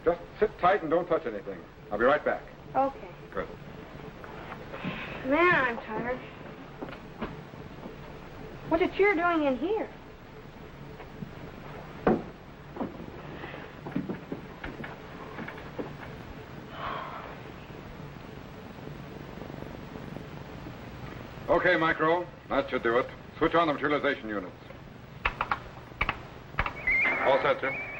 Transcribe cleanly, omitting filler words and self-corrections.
Just sit tight and don't touch anything. I'll be right back. Okay. Good. Man, I'm tired. What's a chair doing in here? Okay, Micro. That should do it. Switch on the materialization units. All set, sir.